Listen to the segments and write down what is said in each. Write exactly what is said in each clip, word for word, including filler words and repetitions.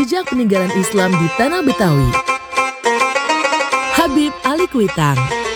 Jejak peninggalan Islam di Tanah Betawi. Habib Ali Kuitang.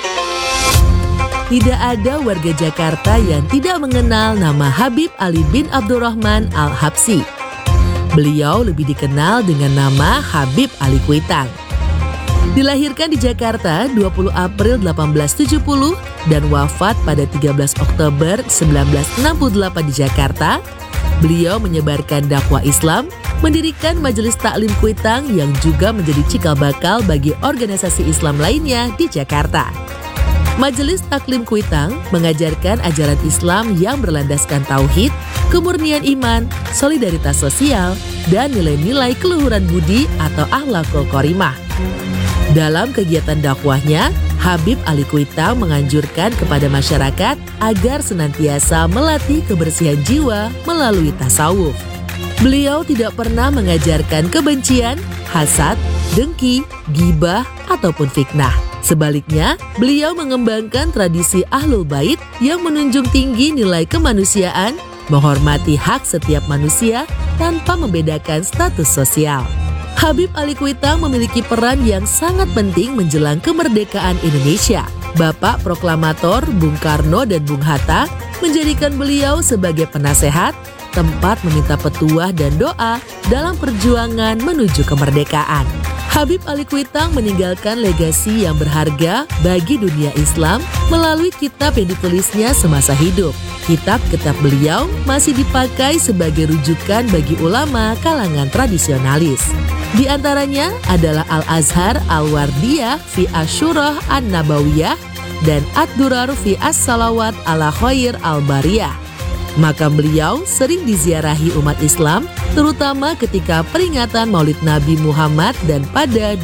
Tidak ada warga Jakarta yang tidak mengenal nama Habib Ali bin Abdurrahman Al-Habsyi. Beliau lebih dikenal dengan nama Habib Ali Kuitang. Dilahirkan di Jakarta dua puluh April delapan belas tujuh puluh dan wafat pada tiga belas Oktober sembilan belas enam puluh delapan di Jakarta, beliau menyebarkan dakwah Islam, mendirikan Majelis Taklim Kuitang yang juga menjadi cikal bakal bagi organisasi Islam lainnya di Jakarta. Majelis Taklim Kuitang mengajarkan ajaran Islam yang berlandaskan tauhid, kemurnian iman, solidaritas sosial, dan nilai-nilai keluhuran budi atau akhlakul karimah. Dalam kegiatan dakwahnya, Habib Ali Kuitang menganjurkan kepada masyarakat agar senantiasa melatih kebersihan jiwa melalui tasawuf. Beliau tidak pernah mengajarkan kebencian, hasad, dengki, ghibah, ataupun fitnah. Sebaliknya, beliau mengembangkan tradisi Ahlul Bait yang menunjung tinggi nilai kemanusiaan, menghormati hak setiap manusia tanpa membedakan status sosial. Habib Ali Kuitang memiliki peran yang sangat penting menjelang kemerdekaan Indonesia. Bapak proklamator Bung Karno dan Bung Hatta menjadikan beliau sebagai penasehat, tempat meminta petuah dan doa dalam perjuangan menuju kemerdekaan. Habib Ali Kuitang meninggalkan legasi yang berharga bagi dunia Islam melalui kitab yang ditulisnya semasa hidup. Kitab-kitab beliau masih dipakai sebagai rujukan bagi ulama kalangan tradisionalis. Di antaranya adalah Al-Azhar Al-Wardiyah fi Asyurah An-Nabawiyah dan Ad-Durar fi As-Salawat ala Khair Al-Bariyah. Makam beliau sering diziarahi umat Islam, terutama ketika peringatan Maulid Nabi Muhammad dan pada